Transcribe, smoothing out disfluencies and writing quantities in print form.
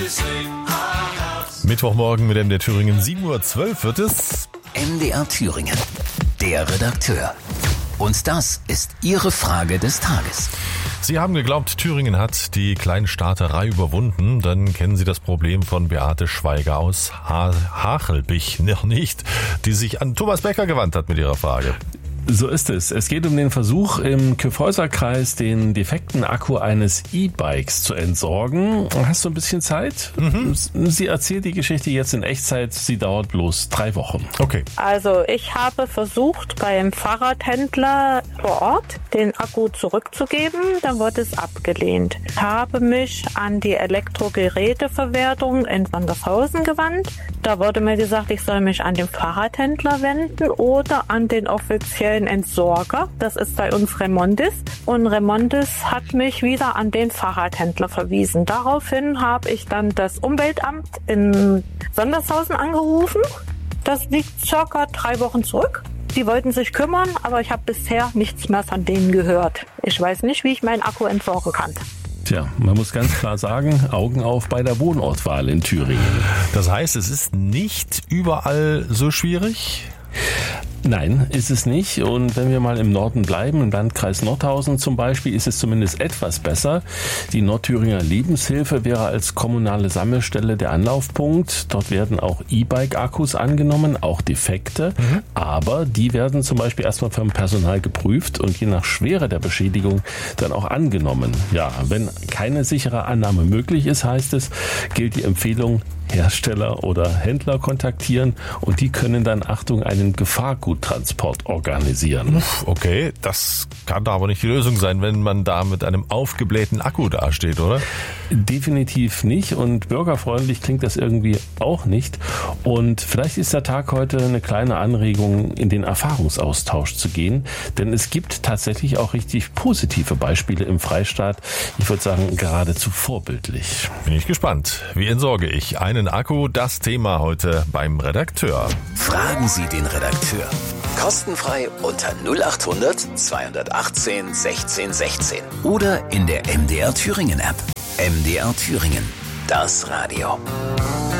Mittwochmorgen mit MDR Thüringen, 7:12 Uhr wird es. MDR Thüringen, der Redakteur. Und das ist Ihre Frage des Tages. Sie haben geglaubt, Thüringen hat die Kleinstaaterei überwunden. Dann kennen Sie das Problem von Beate Schweiger aus Hachelbich noch nicht, die sich an Thomas Becker gewandt hat mit ihrer Frage. So ist es. Es geht um den Versuch, im Kyffhäuser-Kreis den defekten Akku eines E-Bikes zu entsorgen. Hast du ein bisschen Zeit? Sie erzählt die Geschichte jetzt in Echtzeit. Sie dauert bloß 3 Wochen. Okay. Also ich habe versucht, beim Fahrradhändler vor Ort den Akku zurückzugeben. Dann wurde es abgelehnt. Ich habe mich an die Elektrogeräteverwertung in Wandershausen gewandt. Da wurde mir gesagt, ich soll mich an den Fahrradhändler wenden oder an den offiziellen Entsorger. Das ist bei uns Remondis. Und Remondis hat mich wieder an den Fahrradhändler verwiesen. Daraufhin habe ich dann das Umweltamt in Sondershausen angerufen. Das liegt circa 3 Wochen zurück. Die wollten sich kümmern, aber ich habe bisher nichts mehr von denen gehört. Ich weiß nicht, wie ich meinen Akku entsorgen kann. Tja, man muss ganz klar sagen, Augen auf bei der Wohnortwahl in Thüringen. Das heißt, es ist nicht überall so schwierig? Nein, ist es nicht. Und wenn wir mal im Norden bleiben, im Landkreis Nordhausen zum Beispiel, ist es zumindest etwas besser. Die Nordthüringer Lebenshilfe wäre als kommunale Sammelstelle der Anlaufpunkt. Dort werden auch E-Bike-Akkus angenommen, auch defekte. Aber die werden zum Beispiel erstmal vom Personal geprüft und je nach Schwere der Beschädigung dann auch angenommen. Ja, wenn keine sichere Annahme möglich ist, heißt es, gilt die Empfehlung, Hersteller oder Händler kontaktieren und die können dann, Achtung, einen Gefahrguttransport organisieren. Okay, das kann aber nicht die Lösung sein, wenn man da mit einem aufgeblähten Akku dasteht, oder? Definitiv nicht und bürgerfreundlich klingt das irgendwie auch nicht. Und vielleicht ist der Tag heute eine kleine Anregung, in den Erfahrungsaustausch zu gehen, denn es gibt tatsächlich auch richtig positive Beispiele im Freistaat. Ich würde sagen, geradezu vorbildlich. Bin ich gespannt. Wie entsorge ich einen Akku? Das Thema heute beim Redakteur. Fragen Sie den Redakteur. Kostenfrei unter 0800 218 16 16 oder in der MDR Thüringen App. MDR Thüringen, das Radio.